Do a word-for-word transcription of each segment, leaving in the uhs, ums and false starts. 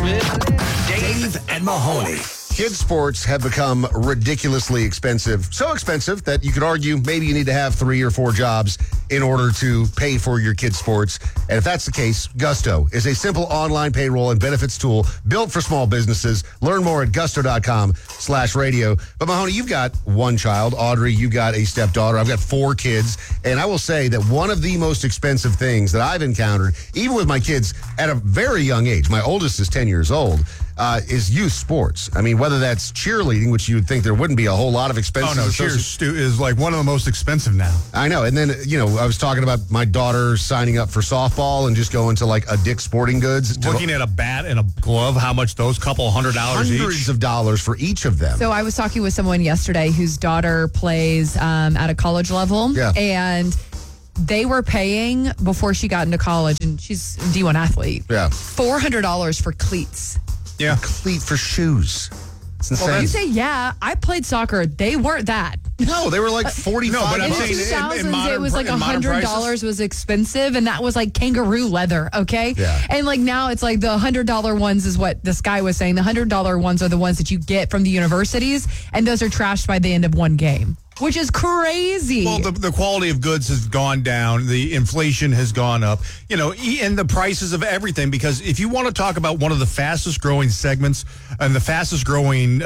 Dave and Mahoney. Kids sports have become ridiculously expensive. So expensive that you could argue maybe you need to have three or four jobs in order to pay for your kids sports. And if that's the case, Gusto is a simple online payroll and benefits tool built for small businesses. Learn more at gusto.com slash radio. But Mahoney, you've got one child. Audrey, you've got a stepdaughter. I've got four kids. And I will say that one of the most expensive things that I've encountered, even with my kids at a very young age, my oldest is ten years old, Uh, is youth sports. I mean, whether that's cheerleading, which you would think there wouldn't be a whole lot of expenses. Oh, no, cheers stu- is like one of the most expensive now. I know. And then, you know, I was talking about my daughter signing up for softball and just going to like a Dick's Sporting Goods. Looking to, at a bat and a glove, how much those couple hundred dollars each? Hundreds of dollars for each of them. So I was talking with someone yesterday whose daughter plays um, at a college level. Yeah. And they were paying, before she got into college, and she's a D one athlete, Yeah. four hundred dollars for cleats. Yeah. Cleat for shoes. It's insane. Well, you say, yeah, I played soccer. They weren't that. No, they were like forty-five No, but I'm In the bucks. saying two in- in thousands, modern it was pri- like in modern one hundred dollars was expensive, and that was like kangaroo leather, okay? Yeah. And like now it's like the one hundred dollars ones is what this guy was saying. The one hundred dollars ones are the ones that you get from the universities, and those are trashed by the end of one game, which is crazy. Well, the, the quality of goods has gone down. The inflation has gone up, you know, e- and the prices of everything. Because if you want to talk about one of the fastest growing segments and the fastest growing uh,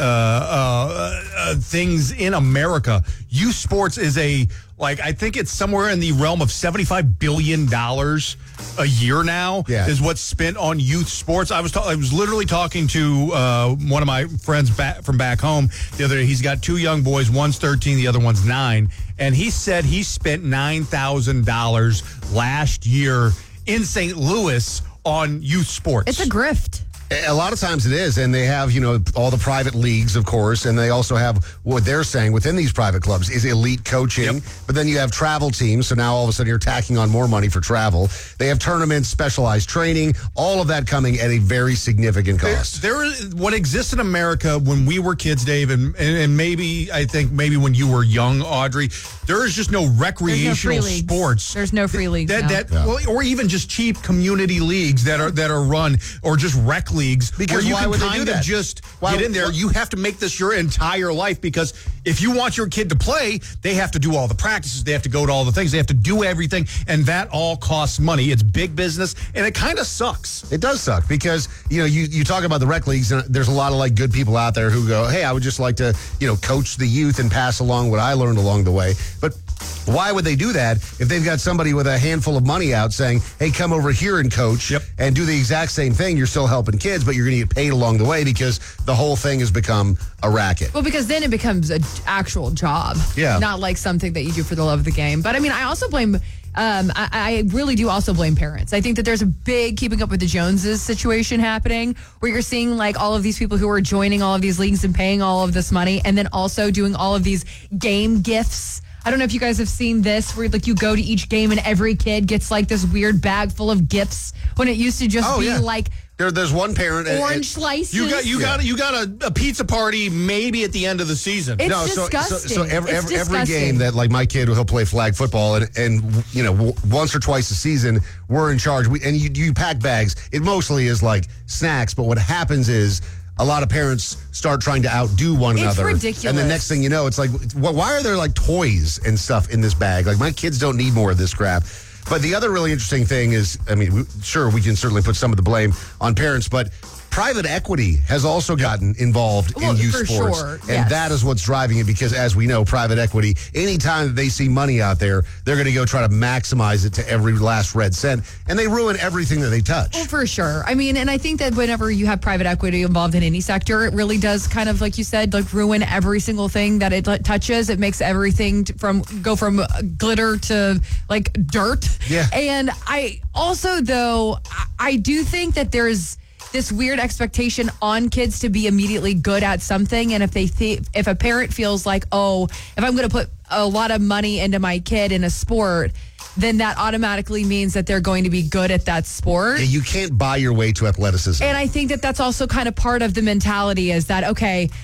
uh, uh, things in America, youth sports is a, like, I think it's somewhere in the realm of seventy-five billion dollars a year now Yeah. is what's spent on youth sports. I was ta- I was literally talking to uh, one of my friends back from back home the other day. He's got two young boys. One's thirteen, the other one's nine. And he said he spent nine thousand dollars last year in Saint Louis on youth sports. it's a grift. A lot of times it is, and they have, you know, all the private leagues, of course, and they also have what they're saying within these private clubs is elite coaching, Yep. but then you have travel teams, so now all of a sudden you're tacking on more money for travel. They have tournaments, specialized training, all of that coming at a very significant There, cost. there is what exists in America when we were kids, Dave, and, and, and maybe I think maybe when you were young, Audrey. There is just no recreational leagues. sports. There's no free leagues That, now. that Yeah. well, or even just cheap community leagues that are that are run, or just rec leagues. Because where you why can would they do kind of that? just Why- get in there. why- You have to make this your entire life, because if you want your kid to play, they have to do all the practices. They have to go to all the things. They have to do everything, and that all costs money. It's big business, and it kind of sucks. It does suck because, you know, you, you talk about the rec leagues, and there's a lot of like good people out there who go, hey, I would just like to, you know, coach the youth and pass along what I learned along the way. But why would they do that if they've got somebody with a handful of money out saying, hey, come over here and coach Yep. and do the exact same thing? You're still helping kids, but you're going to get paid along the way because the whole thing has become a racket. Well, because then it becomes an actual job. Yeah. Not like something that you do for the love of the game. But I mean, I also blame, um, I, I really do also blame parents. I think that there's a big keeping up with the Joneses situation happening where you're seeing like all of these people who are joining all of these leagues and paying all of this money and then also doing all of these game gifts. I don't know if you guys have seen this where like you go to each game and every kid gets like this weird bag full of gifts when it used to just Oh, be yeah. like There, there's one parent. and- orange and- slices. You got you got you got a, a pizza party maybe at the end of the season. It's no, so, so, disgusting. so every, It's every, every disgusting. game that like my kid, he'll play flag football, and, and you know, w- once or twice a season, we're in charge. We, and you, you pack bags. It mostly is like snacks, but what happens is a lot of parents start trying to outdo one It's another. ridiculous. And the next thing you know, it's like, wh- why are there like toys and stuff in this bag? Like my kids don't need more of this crap. But the other really interesting thing is, I mean, we, sure, we can certainly put some of the blame on parents, but private equity has also gotten involved Well, in youth for sports. sure, And yes. that is what's driving it because, as we know, private equity, anytime that they see money out there, they're going to go try to maximize it to every last red cent. And they ruin everything that they touch. Well, for sure. I mean, and I think that whenever you have private equity involved in any sector, it really does kind of, like you said, like ruin every single thing that it like, touches. It makes everything t- from go from uh, glitter to like dirt. Yeah. And I also, though, I, I do think that there's this weird expectation on kids to be immediately good at something, and if they th- if a parent feels like, oh, if I'm going to put a lot of money into my kid in a sport, then that automatically means that they're going to be good at that sport. You can't buy your way to athleticism. And I think that that's also kind of part of the mentality is that, okay,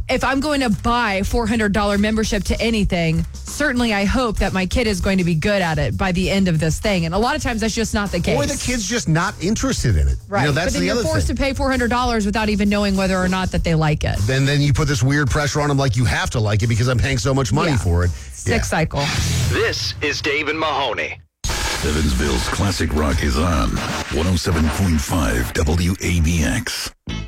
if I'm going to buy a four hundred dollars membership to anything, certainly I hope that my kid is going to be good at it by the end of this thing. And a lot of times that's just not the case. Or the kid's just not interested in it. Right. You know, that's but then the you're other forced thing. to pay four hundred dollars without even knowing whether or not that they like it. Then, then you put this weird pressure on them like you have to like it because I'm paying so much money Yeah. for it. Sick Yeah. cycle. This is Dave and Mahoney. Evansville's classic rock is on one oh seven point five W A B X.